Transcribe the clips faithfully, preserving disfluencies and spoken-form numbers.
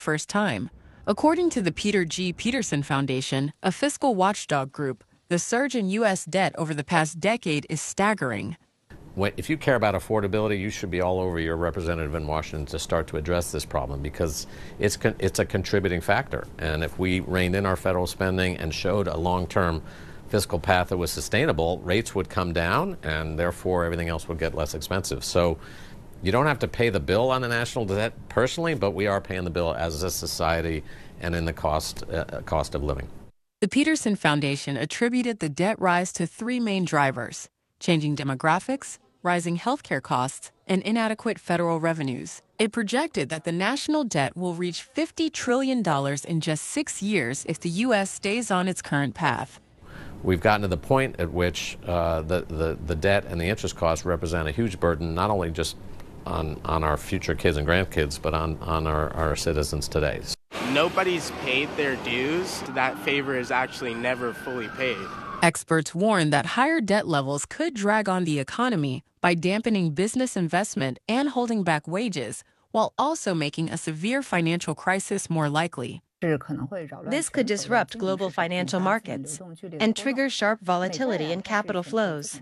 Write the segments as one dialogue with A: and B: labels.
A: first time. According to the Peter G. Peterson Foundation, a fiscal watchdog group, the surge in U S debt over the past decade is staggering.
B: If you care about affordability, you should be all over your representative in Washington to start to address this problem, because it's con- it's a contributing factor. And if we reined in our federal spending and showed a long-term fiscal path that was sustainable, rates would come down, and therefore everything else would get less expensive. So you don't have to pay the bill on the national debt personally, but we are paying the bill as a society and in the cost uh, cost of living.
A: The Peterson Foundation attributed the debt rise to three main drivers: changing demographics, rising healthcare costs, and inadequate federal revenues. It projected that the national debt will reach fifty trillion dollars in just six years if the U S stays on its current path.
B: We've gotten to the point at which uh, the, the, the debt and the interest costs represent a huge burden, not only just on, on our future kids and grandkids, but on, on our, our citizens today.
C: Nobody's paid their dues. That favor is actually never fully paid.
A: Experts warn that higher debt levels could drag on the economy by dampening business investment and holding back wages, while also making a severe financial crisis more likely.
D: This could disrupt global financial markets and trigger sharp volatility in capital flows.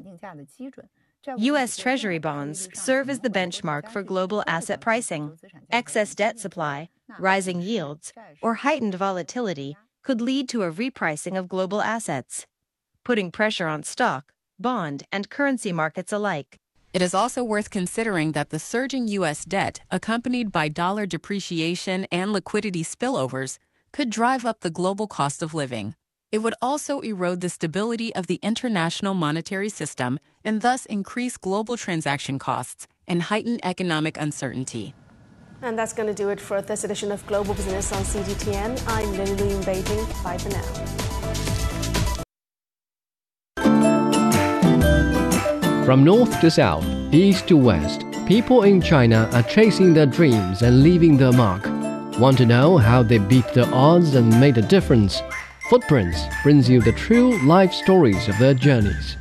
D: U S Treasury bonds serve as the benchmark for global asset pricing. Excess debt supply, rising yields, or heightened volatility could lead to a repricing of global assets, putting pressure on stock, bond, and currency markets alike.
A: It is also worth considering that the surging U S debt, accompanied by dollar depreciation and liquidity spillovers, could drive up the global cost of living. It would also erode the stability of the international monetary system and thus increase global transaction costs and heighten economic uncertainty.
E: And that's going to do it for this edition of Global Business on C G T N. I'm Lily Lu in Beijing. Bye for
F: now. From north to south, east to west, people in China are chasing their dreams and leaving their mark. Want to know how they beat the odds and made a difference? Footprints brings you the true life stories of their journeys.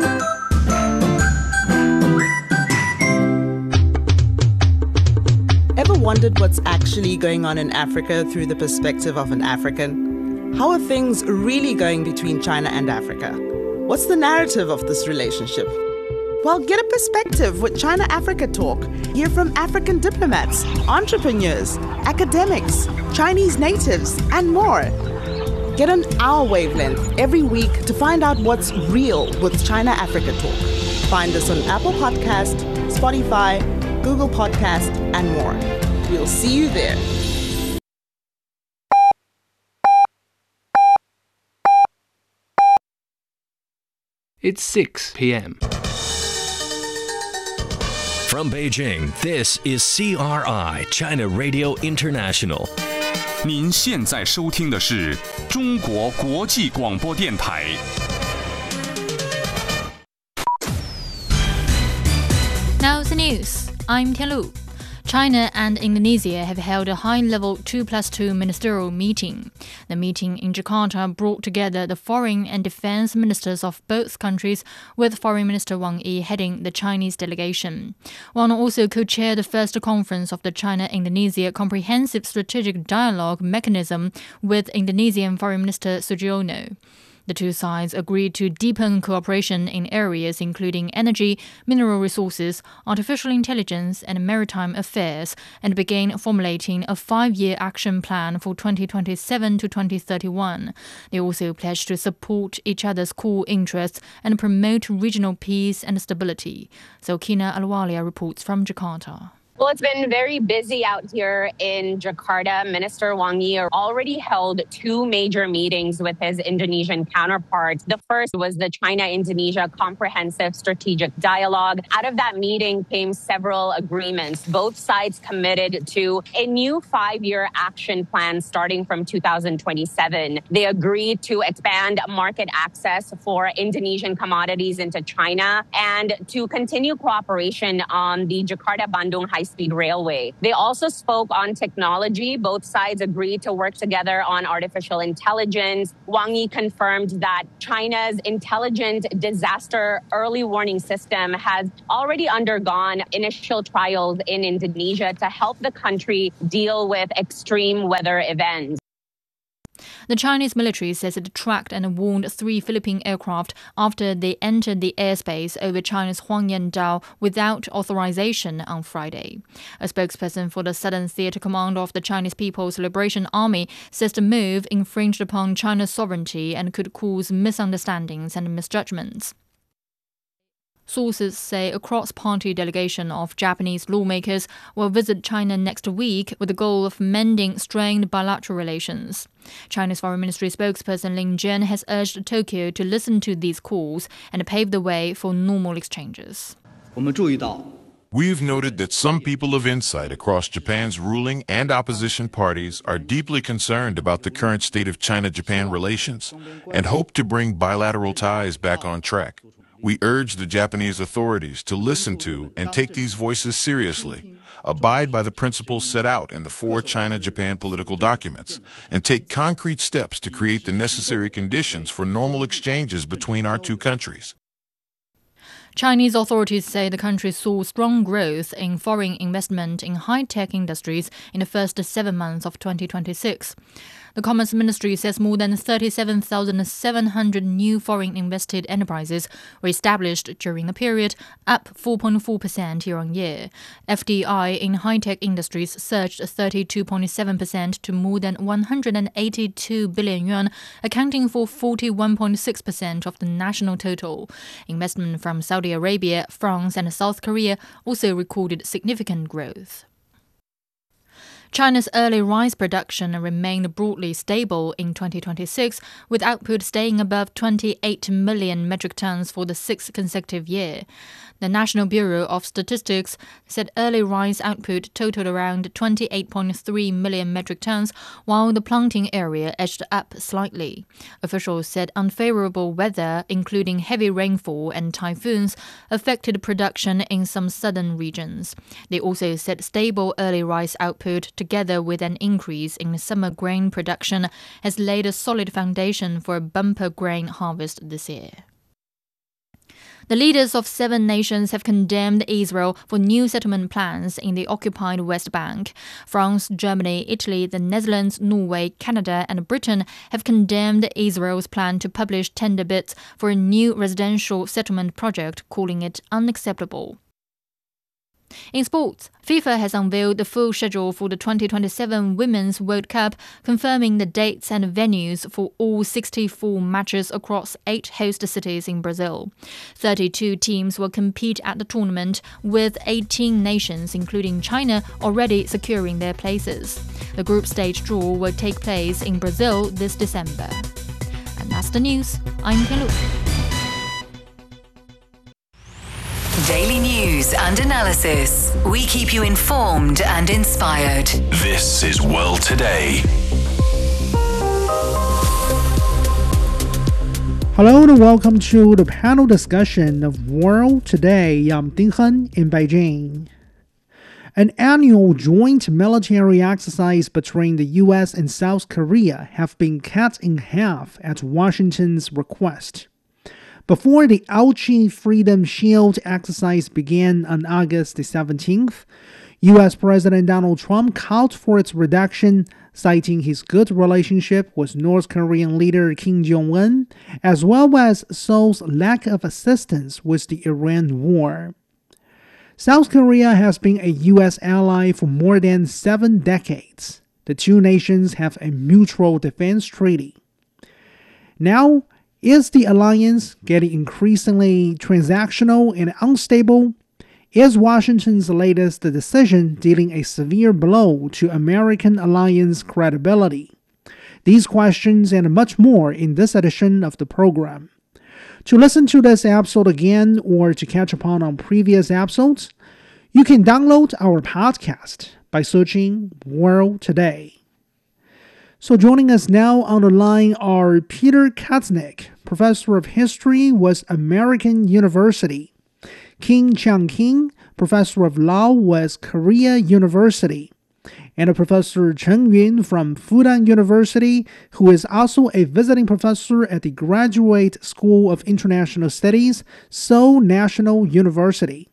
G: Ever wondered what's actually going on in Africa through the perspective of an African? How are things really going between China and Africa? What's the narrative of this relationship? Well, get a perspective with China-Africa Talk. Hear from African diplomats, entrepreneurs, academics, Chinese natives, and more. Get on our wavelength every week to find out what's real with China-Africa Talk. Find us on Apple Podcast, Spotify, Google Podcast, and more. We'll see you there.
F: It's six p.m.
H: From Beijing, this is C R I China Radio International.
I: 您现在收听的是中国国际广播电台。
J: Now the news. I'm Tianlu. China and Indonesia have held a high-level two plus two ministerial meeting. The meeting in Jakarta brought together the foreign and defense ministers of both countries, with Foreign Minister Wang Yi heading the Chinese delegation. Wang also co-chaired the first conference of the China-Indonesia Comprehensive Strategic Dialogue Mechanism with Indonesian Foreign Minister Sugiono. The two sides agreed to deepen cooperation in areas including energy, mineral resources, artificial intelligence, and maritime affairs, and began formulating a five-year action plan for twenty twenty-seven to twenty thirty-one. They also pledged to support each other's core interests and promote regional peace and stability. Zokina Alwalia reports from Jakarta.
K: Well, it's been very busy out here in Jakarta. Minister Wang Yi already held two major meetings with his Indonesian counterparts. The first was the China-Indonesia Comprehensive Strategic Dialogue. Out of that meeting came several agreements. Both sides committed to a new five-year action plan starting from two thousand twenty-seven. They agreed to expand market access for Indonesian commodities into China and to continue cooperation on the Jakarta-Bandung High high-speed railway. They also spoke on technology. Both sides agreed to work together on artificial intelligence. Wang Yi confirmed that China's intelligent disaster early warning system has already undergone initial trials in Indonesia to help the country deal with extreme weather events.
J: The Chinese military says it tracked and warned three Philippine aircraft after they entered the airspace over China's Huangyan Dao without authorization on Friday. A spokesperson for the Southern Theater Command of the Chinese People's Liberation Army says the move infringed upon China's sovereignty and could cause misunderstandings and misjudgments. Sources say a cross-party delegation of Japanese lawmakers will visit China next week with the goal of mending strained bilateral relations. China's Foreign Ministry spokesperson Lin Jian has urged Tokyo to listen to these calls and pave the way for normal exchanges.
L: We've noted that some people of insight across Japan's ruling and opposition parties are deeply concerned about the current state of China-Japan relations and hope to bring bilateral ties back on track. We urge the Japanese authorities to listen to and take these voices seriously, abide by the principles set out in the four China-Japan political documents, and take concrete steps to create the necessary conditions for normal exchanges between our two countries.
J: Chinese authorities say the country saw strong growth in foreign investment in high-tech industries in the first seven months of twenty twenty-six. The Commerce Ministry says more than thirty-seven thousand seven hundred new foreign invested enterprises were established during the period, up four point four percent year-on-year. F D I in high-tech industries surged thirty-two point seven percent to more than one hundred eighty-two billion yuan, accounting for forty-one point six percent of the national total. Investment from Saudi Arabia, France and South Korea also recorded significant growth. China's early rice production remained broadly stable in twenty twenty-six, with output staying above twenty-eight million metric tons for the sixth consecutive year. The National Bureau of Statistics said early rice output totaled around twenty-eight point three million metric tons, while the planting area edged up slightly. Officials said unfavorable weather, including heavy rainfall and typhoons, affected production in some southern regions. They also said stable early rice output, together with an increase in summer grain production, has laid a solid foundation for a bumper grain harvest this year. The leaders of seven nations have condemned Israel for new settlement plans in the occupied West Bank. France, Germany, Italy, the Netherlands, Norway, Canada and Britain have condemned Israel's plan to publish tender bids for a new residential settlement project, calling it unacceptable. In sports, FIFA has unveiled the full schedule for the twenty twenty-seven Women's World Cup, confirming the dates and venues for all sixty-four matches across eight host cities in Brazil. thirty-two teams will compete at the tournament, with eighteen nations, including China, already securing their places. The group stage draw will take place in Brazil this December. And that's the news. I'm Tian Lu.
M: Daily news and analysis. We keep you informed and inspired.
H: This is World Today.
N: Hello and welcome to the panel discussion of World Today. I'm Ding Hen in Beijing. An annual joint military exercise between the U S and South Korea have been cut in half at Washington's request. Before the Aichi Freedom Shield exercise began on August the seventeenth, U S President Donald Trump called for its reduction, citing his good relationship with North Korean leader Kim Jong-un, as well as Seoul's lack of assistance with the Iran war. South Korea has been a U S ally for more than seven decades. The two nations have a mutual defense treaty. Now, is the alliance getting increasingly transactional and unstable? Is Washington's latest decision dealing a severe blow to American alliance credibility? These questions and much more in this edition of the program. To listen to this episode again or to catch up on previous episodes, you can download our podcast by searching World Today. So joining us now on the line are Peter Kuznick, Professor of History with American University, Kim Chang-king, professor of law with Korea University, and Professor Chen Yun from Fudan University, who is also a visiting professor at the Graduate School of International Studies, Seoul National University.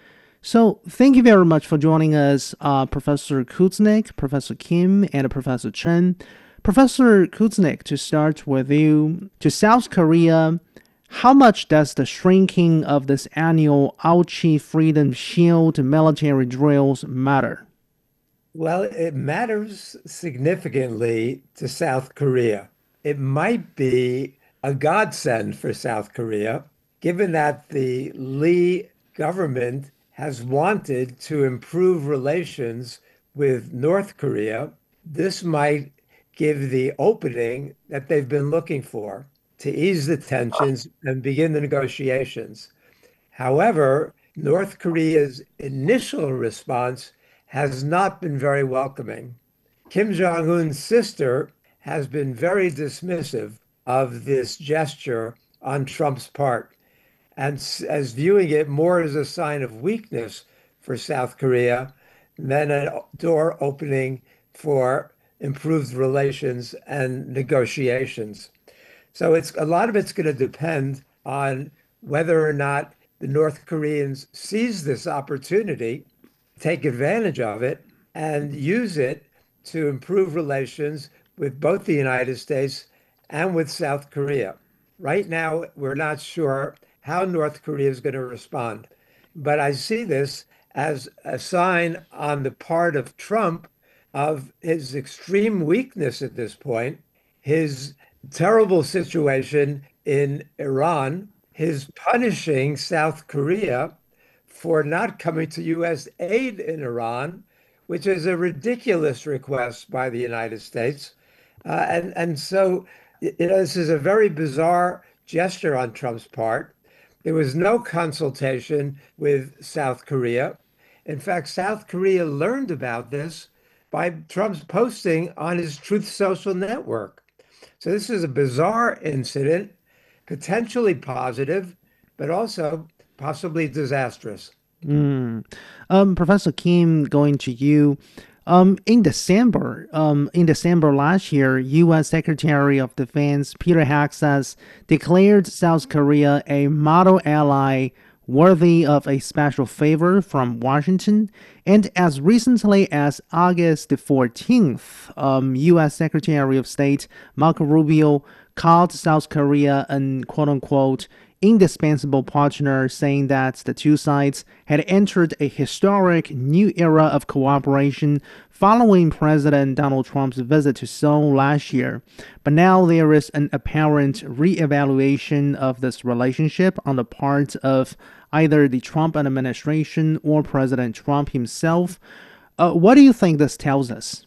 N: So thank you very much for joining us, uh, Professor Kuznick, Professor Kim, and Professor Chen. Professor Kuznick, to start with you, to South Korea, how much does the shrinking of this annual Aichi Freedom Shield military drills matter?
O: Well, it matters significantly to South Korea. It might be a godsend for South Korea, given that the Lee government has wanted to improve relations with North Korea. This might give the opening that they've been looking for to ease the tensions and begin the negotiations. However, North Korea's initial response has not been very welcoming. Kim Jong-un's sister has been very dismissive of this gesture on Trump's part, and as viewing it more as a sign of weakness for South Korea than a door opening for improved relations and negotiations. So it's a lot of it's going to depend on whether or not the North Koreans seize this opportunity, take advantage of it, and use it to improve relations with both the United States and with South Korea. Right now, we're not sure how North Korea is going to respond. But I see this as a sign on the part of Trump of his extreme weakness at this point, his terrible situation in Iran, his punishing South Korea for not coming to U S aid in Iran, which is a ridiculous request by the United States. Uh, and, and so, you know, this is a very bizarre gesture on Trump's part. There was no consultation with South Korea. In fact, South Korea learned about this by Trump's posting on his Truth Social network. So this is a bizarre incident, potentially positive, but also possibly disastrous.
N: Mm. Um, Professor Kim, going to you. Um, in December, um, in December last year, U S Secretary of Defense Peter Hegseth declared South Korea a model ally worthy of a special favor from Washington. And as recently as August the fourteenth, um, U S Secretary of State Marco Rubio called South Korea an quote-unquote indispensable partner, saying that the two sides had entered a historic new era of cooperation following President Donald Trump's visit to Seoul last year. But now there is an apparent re-evaluation of this relationship on the part of either the Trump administration or President Trump himself. Uh, what do you think this tells us?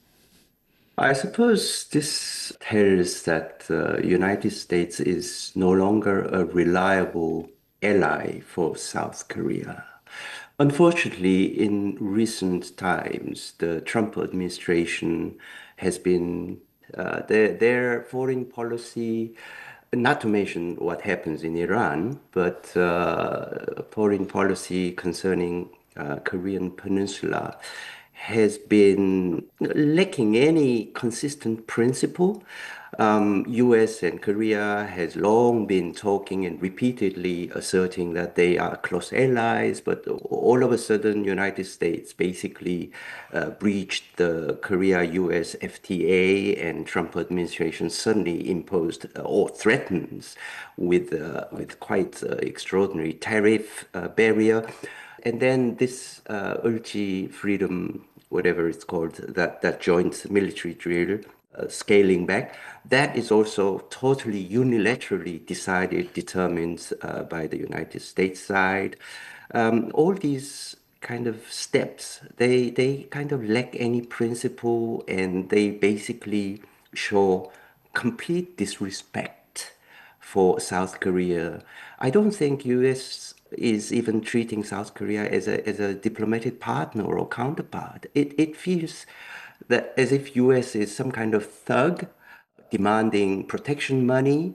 P: I suppose this tells that the United States is no longer a reliable ally for South Korea. Unfortunately, in recent times, the Trump administration has been, uh, their, their foreign policy, not to mention what happens in Iran, but uh, foreign policy concerning uh, Korean Peninsula has been lacking any consistent principle. Um, U S and Korea has long been talking and repeatedly asserting that they are close allies, but all of a sudden, United States basically uh, breached the Korea-U S F T A, and Trump administration suddenly imposed uh, or threatens with uh, with quite uh, extraordinary tariff uh, barrier. And then this uh, Aichi Freedom, whatever it's called, that, that joint military drill, uh, scaling back, that is also totally unilaterally decided, determined uh, by the United States side. Um, all these kind of steps, they, they kind of lack any principle, and they basically show complete disrespect for South Korea. I don't think U S is even treating South Korea as a as a diplomatic partner or counterpart. It it feels that as if U S is some kind of thug demanding protection money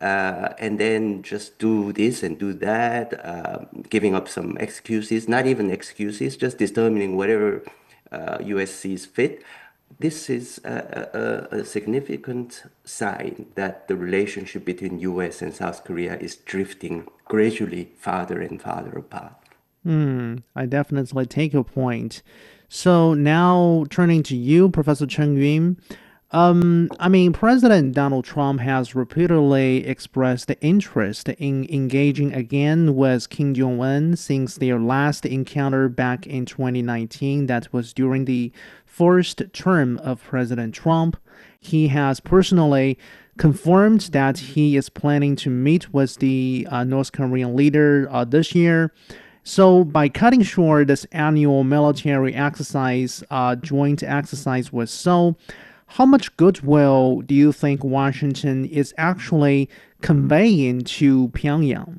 P: uh, and then just do this and do that, uh, giving up some excuses, not even excuses, just determining whatever uh, U S sees fit. This is a, a, a significant sign that the relationship between U S and South Korea is drifting gradually farther and farther apart.
N: Hmm, I definitely take your point. So now turning to you, Professor Chen Yun. Um, I mean, President Donald Trump has repeatedly expressed interest in engaging again with Kim Jong-un since their last encounter back in twenty nineteen. That was during the first term of President Trump. He has personally confirmed that he is planning to meet with the uh, North Korean leader uh, this year. So by cutting short this annual military exercise, uh, joint exercise with Seoul, how much goodwill do you think Washington is actually conveying to Pyongyang?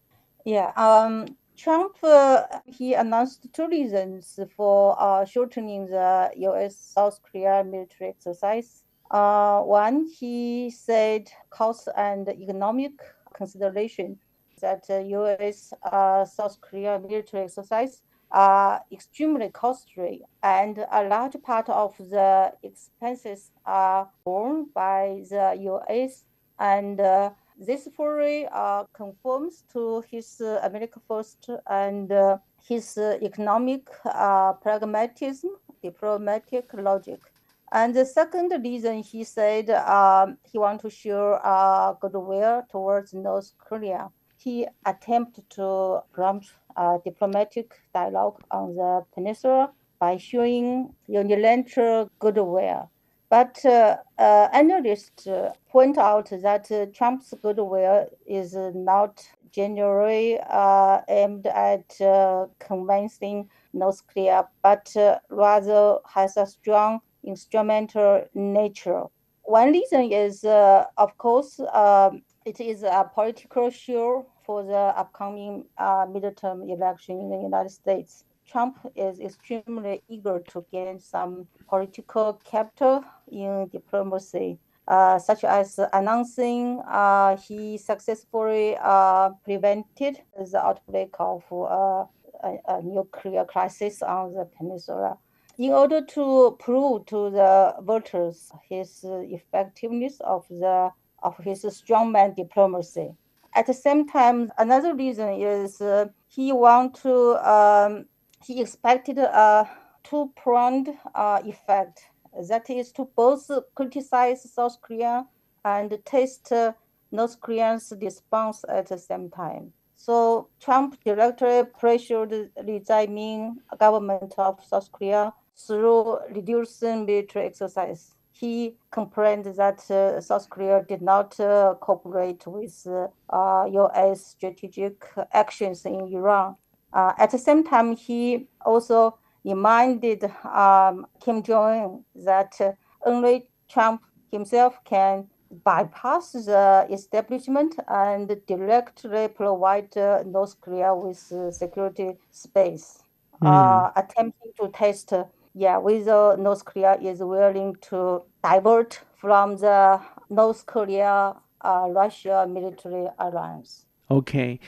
Q: Yeah, um, Trump, uh, he announced two reasons for uh, shortening the U S South Korea military exercise. Uh, one, he said cost and economic consideration that the U S uh, South Korea military exercise are extremely costly, and a large part of the expenses are borne by the U S, and uh, this fully uh, conforms to his uh, America First and uh, his uh, economic uh, pragmatism, diplomatic logic. And the second reason, he said um, he wants to show uh, goodwill towards North Korea. He attempted to prompt uh, diplomatic dialogue on the peninsula by showing unilateral goodwill. But uh, uh, analysts uh, point out that uh, Trump's goodwill is not generally uh, aimed at uh, convincing North Korea, but uh, rather has a strong instrumental nature. One reason is, uh, of course, um, it is a political show for the upcoming uh, midterm election in the United States. Trump is extremely eager to gain some political capital in diplomacy, uh, such as announcing uh, he successfully uh, prevented the outbreak of uh, a, a nuclear crisis on the peninsula. In order to prove to the voters his effectiveness of the of his strongman diplomacy. At the same time, another reason is uh, he want to um, he expected a two-pronged uh, effect. That is to both criticize South Korea and test uh, North Korea's response at the same time. So Trump directly pressured the Jae-in government of South Korea through reducing military exercise. He complained that uh, South Korea did not uh, cooperate with uh, U S strategic actions in Iran. Uh, at the same time, he also reminded um, Kim Jong-un that uh, only Trump himself can bypass the establishment and directly provide uh, North Korea with uh, security space, mm. uh, attempting to test uh, yeah, whether North Korea is willing to divert from the North Korea-Russia uh, military alliance.
N: Okay.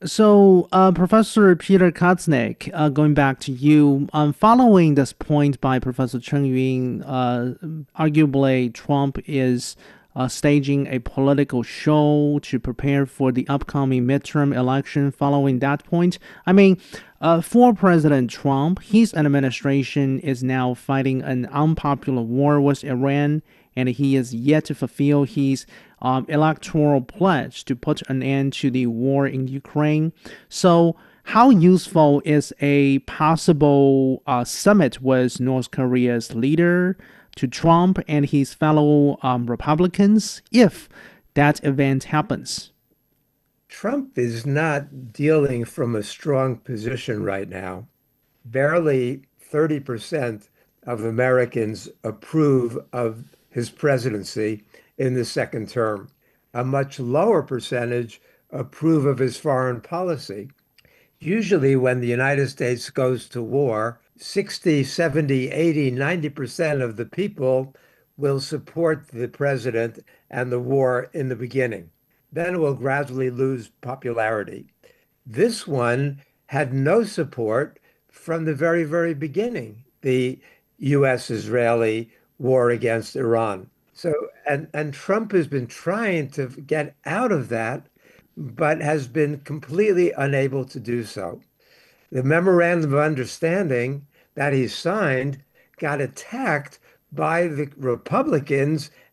N: So, uh, Professor Peter Kuznick, uh, going back to you, um, following this point by Professor Chen Yun, uh, arguably Trump is uh, staging a political show to prepare for the upcoming midterm election. Following that point, I mean, uh, for President Trump, his administration is now fighting an unpopular war with Iran, and he is yet to fulfill his um, electoral pledge to put an end to the war in Ukraine. So how useful is a possible uh, summit with North Korea's leader to Trump and his fellow um, Republicans if that event happens?
O: Trump is not dealing from a strong position right now. Barely thirty percent of Americans approve of his presidency in the second term. A much lower percentage approve of his foreign policy. Usually when the United States goes to war, sixty, seventy, eighty, ninety percent of the people will support the president and the war in the beginning. then it will gradually lose popularity. This one had no support from the very, very beginning, the U S-Israeli war against Iran. So, and, and Trump has been trying to get out of that, but has been completely unable to do so. The memorandum of understanding that he signed got attacked by the Republicans